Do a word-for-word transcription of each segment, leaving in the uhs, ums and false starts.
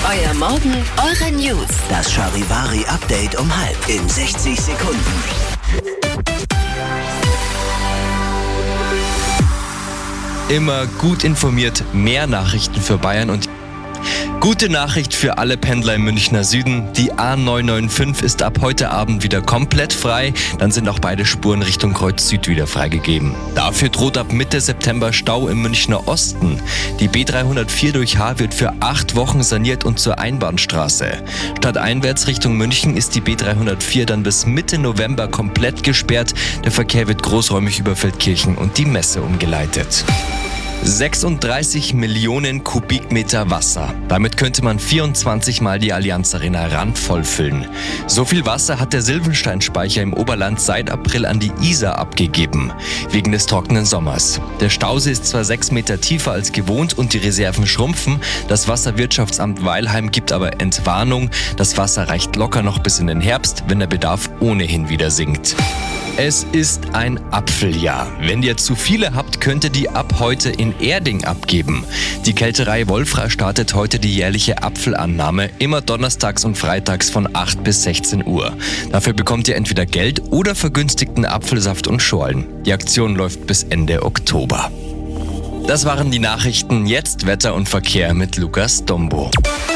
Euer Morgen, eure News. Das Charivari-Update um halb in sechzig Sekunden. Immer gut informiert, mehr Nachrichten für Bayern und gute Nachricht für alle Pendler im Münchner Süden. Die A neun neun fünf ist ab heute Abend wieder komplett frei. Dann sind auch beide Spuren Richtung Kreuz Süd wieder freigegeben. Dafür droht ab Mitte September Stau im Münchner Osten. Die B dreihundertvier durch H wird für acht Wochen saniert und zur Einbahnstraße. Stadteinwärts Richtung München ist die B dreihundertvier dann bis Mitte November komplett gesperrt. Der Verkehr wird großräumig über Feldkirchen und die Messe umgeleitet. sechsunddreißig Millionen Kubikmeter Wasser. Damit könnte man vierundzwanzig Mal die Allianz Arena randvoll füllen. So viel Wasser hat der Sylvensteinspeicher im Oberland seit April an die Isar abgegeben, wegen des trockenen Sommers. Der Stausee ist zwar sechs Meter tiefer als gewohnt und die Reserven schrumpfen. Das Wasserwirtschaftsamt Weilheim gibt aber Entwarnung. Das Wasser reicht locker noch bis in den Herbst, wenn der Bedarf ohnehin wieder sinkt. Es ist ein Apfeljahr. Wenn ihr zu viele habt, könnt ihr die ab heute in Erding abgeben. Die Kälterei Wolfra startet heute die jährliche Apfelannahme, immer donnerstags und freitags von acht bis sechzehn Uhr. Dafür bekommt ihr entweder Geld oder vergünstigten Apfelsaft und Schorlen. Die Aktion läuft bis Ende Oktober. Das waren die Nachrichten. Jetzt Wetter und Verkehr mit Lukas Dombo.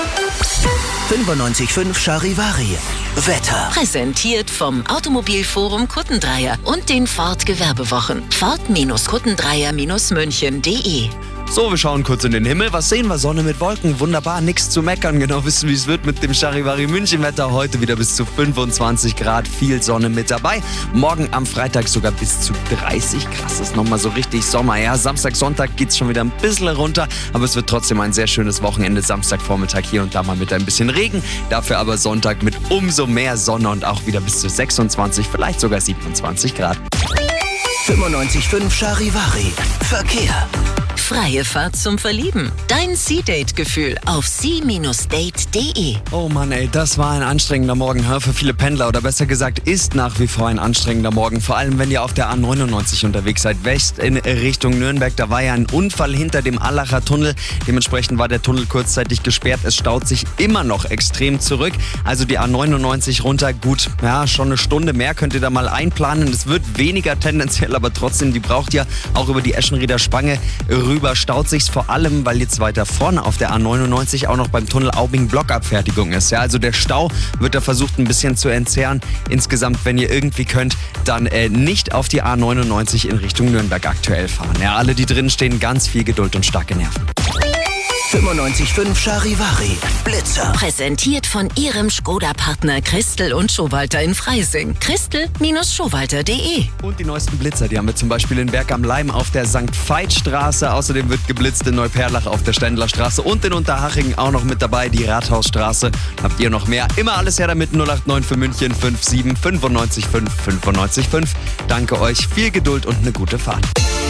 fünfundneunzig Komma fünf Charivari. Wetter. Präsentiert vom Automobilforum Kuttendreier und den Ford Gewerbewochen. Ford Kuttendreier München punkt de. So, wir schauen kurz in den Himmel. Was sehen wir? Sonne mit Wolken. Wunderbar, nichts zu meckern. Genau wissen, wie es wird mit dem Charivari München Wetter. Heute wieder bis zu fünfundzwanzig Grad. Viel Sonne mit dabei. Morgen am Freitag sogar bis zu dreißig. Krass, ist nochmal so richtig Sommer. Ja, Samstag, Sonntag geht es schon wieder ein bisschen runter. Aber es wird trotzdem ein sehr schönes Wochenende. Samstagvormittag hier und da mal mit ein bisschen Regen. Dafür aber Sonntag mit umso mehr Sonne und auch wieder bis zu sechsundzwanzig, vielleicht sogar siebenundzwanzig Grad. fünfundneunzig Komma fünf Charivari. Verkehr. Freie Fahrt zum Verlieben. Dein Sea-Date-Gefühl auf sea Bindestrich date Punkt de. Oh Mann, ey, das war ein anstrengender Morgen für viele Pendler. Oder besser gesagt, ist nach wie vor ein anstrengender Morgen. Vor allem, wenn ihr auf der A neunundneunzig unterwegs seid, West in Richtung Nürnberg. Da war ja ein Unfall hinter dem Allacher Tunnel. Dementsprechend war der Tunnel kurzzeitig gesperrt. Es staut sich immer noch extrem zurück. Also die A neunundneunzig runter, gut, ja, schon eine Stunde mehr könnt ihr da mal einplanen. Es wird weniger tendenziell, aber trotzdem, die braucht ja auch über die Eschenrieder Spange rüber. Staut sich's vor allem, weil jetzt weiter vorne auf der A neunundneunzig auch noch beim Tunnel Aubing Blockabfertigung ist. Ja, also der Stau wird da versucht ein bisschen zu entzerren. Insgesamt, wenn ihr irgendwie könnt, dann äh, nicht auf die A neunundneunzig in Richtung Nürnberg aktuell fahren. Ja, alle, die drin stehen, ganz viel Geduld und starke Nerven. fünfundneunzig Komma fünf Charivari. Blitzer. Präsentiert von ihrem Skoda-Partner Christel und Schowalter in Freising. Christel Schowalter punkt de. Und die neuesten Blitzer, die haben wir zum Beispiel in Berg am Leim auf der Sankt Veit-Straße. Außerdem wird geblitzt in Neuperlach auf der Ständlerstraße und in Unterhaching auch noch mit dabei, die Rathausstraße. Habt ihr noch mehr? Immer alles her damit. null acht neun für München fünf sieben fünfundneunzig fünf fünfundneunzig fünf. Danke euch, viel Geduld und eine gute Fahrt.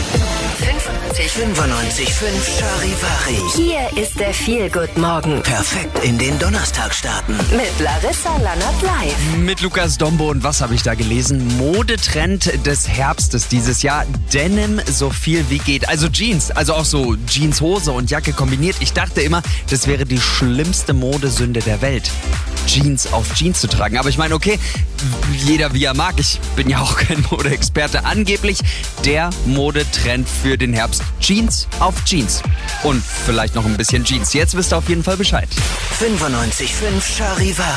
fünfundneunzig Komma fünf Charivari. Hier ist der Feel-Good-Morgen. Perfekt in den Donnerstag starten. Mit Larissa Lannert live. Mit Lukas Dombo. Und was habe ich da gelesen? Modetrend des Herbstes dieses Jahr. Denim so viel wie geht. Also Jeans, also auch so Jeanshose und Jacke kombiniert. Ich dachte immer, das wäre die schlimmste Modesünde der Welt, Jeans auf Jeans zu tragen. Aber ich meine, okay, jeder wie er mag. Ich bin ja auch kein Modeexperte. Angeblich der Modetrend für den Herbst. Jeans auf Jeans. Und vielleicht noch ein bisschen Jeans. Jetzt wisst ihr auf jeden Fall Bescheid. fünfundneunzig Komma fünf Charivari.